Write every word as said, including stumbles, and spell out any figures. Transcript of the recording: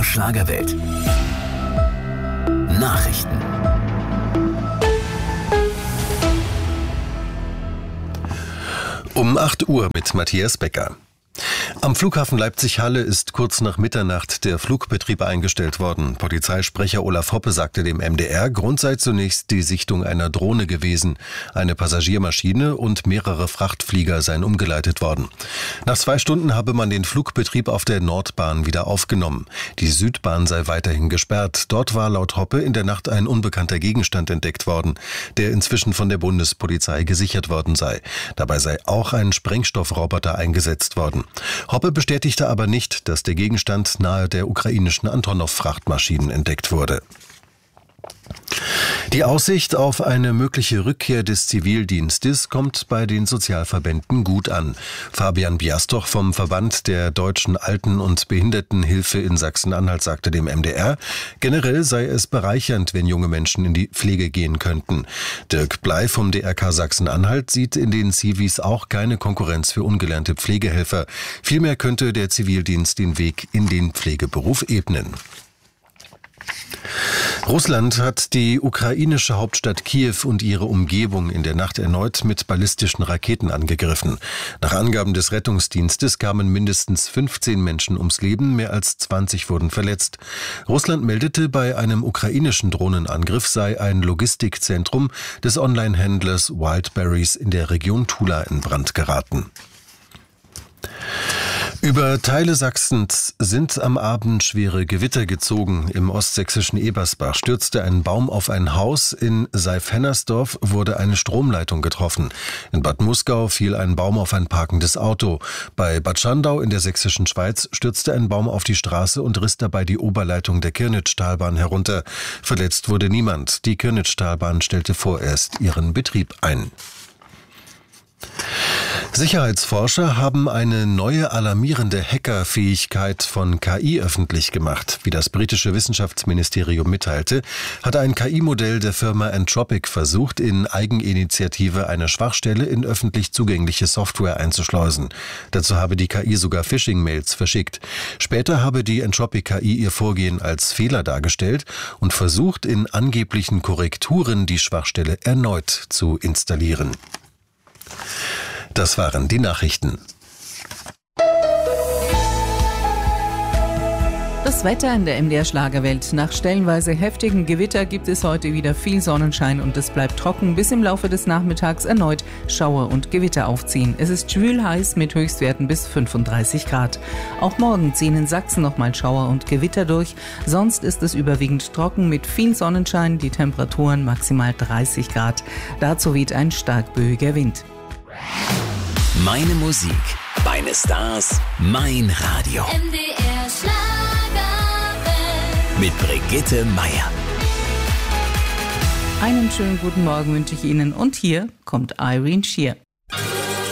Schlagerwelt. Nachrichten. Um acht Uhr mit Matthias Becker. Am Flughafen Leipzig-Halle ist kurz nach Mitternacht der Flugbetrieb eingestellt worden. Polizeisprecher Olaf Hoppe sagte dem M D R, Grund sei zunächst die Sichtung einer Drohne gewesen. Eine Passagiermaschine und mehrere Frachtflieger seien umgeleitet worden. Nach zwei Stunden habe man den Flugbetrieb auf der Nordbahn wieder aufgenommen. Die Südbahn sei weiterhin gesperrt. Dort war laut Hoppe in der Nacht ein unbekannter Gegenstand entdeckt worden, der inzwischen von der Bundespolizei gesichert worden sei. Dabei sei auch ein Sprengstoffroboter eingesetzt worden. Hoppe bestätigte aber nicht, dass der Gegenstand nahe der ukrainischen Antonov-Frachtmaschinen entdeckt wurde. Die Aussicht auf eine mögliche Rückkehr des Zivildienstes kommt bei den Sozialverbänden gut an. Fabian Biastoch vom Verband der Deutschen Alten- und Behindertenhilfe in Sachsen-Anhalt sagte dem M D R, generell sei es bereichernd, wenn junge Menschen in die Pflege gehen könnten. Dirk Bley vom D R K Sachsen-Anhalt sieht in den Zivis auch keine Konkurrenz für ungelernte Pflegehelfer. Vielmehr könnte der Zivildienst den Weg in den Pflegeberuf ebnen. Russland hat die ukrainische Hauptstadt Kiew und ihre Umgebung in der Nacht erneut mit ballistischen Raketen angegriffen. Nach Angaben des Rettungsdienstes kamen mindestens fünfzehn Menschen ums Leben, mehr als zwanzig wurden verletzt. Russland meldete, bei einem ukrainischen Drohnenangriff sei ein Logistikzentrum des Online-Händlers Wildberries in der Region Tula in Brand geraten. Über Teile Sachsens sind am Abend schwere Gewitter gezogen. Im ostsächsischen Ebersbach stürzte ein Baum auf ein Haus. In Seif-Hennersdorf wurde eine Stromleitung getroffen. In Bad Muskau fiel ein Baum auf ein parkendes Auto. Bei Bad Schandau in der sächsischen Schweiz stürzte ein Baum auf die Straße und riss dabei die Oberleitung der Kirnitschtalbahn herunter. Verletzt wurde niemand. Die Kirnitschtalbahn stellte vorerst ihren Betrieb ein. Sicherheitsforscher haben eine neue alarmierende Hackerfähigkeit von K I öffentlich gemacht. Wie das britische Wissenschaftsministerium mitteilte, hat ein K I-Modell der Firma Anthropic versucht, in Eigeninitiative eine Schwachstelle in öffentlich zugängliche Software einzuschleusen. Dazu habe die K I sogar Phishing-Mails verschickt. Später habe die Anthropic-K I ihr Vorgehen als Fehler dargestellt und versucht, in angeblichen Korrekturen die Schwachstelle erneut zu installieren. Das waren die Nachrichten. Das Wetter in der M D R Schlagerwelt. Nach stellenweise heftigen Gewitter gibt es heute wieder viel Sonnenschein und es bleibt trocken, bis im Laufe des Nachmittags erneut Schauer und Gewitter aufziehen. Es ist schwül heiß mit Höchstwerten bis fünfunddreißig Grad. Auch morgen ziehen in Sachsen nochmal Schauer und Gewitter durch. Sonst ist es überwiegend trocken mit viel Sonnenschein, die Temperaturen maximal dreißig Grad. Dazu weht ein stark böiger Wind. Meine Musik, meine Stars, mein Radio. M D R Schlagerwelt. Mit Brigitte Meier. Einen schönen guten Morgen wünsche ich Ihnen und hier kommt Irene Shear.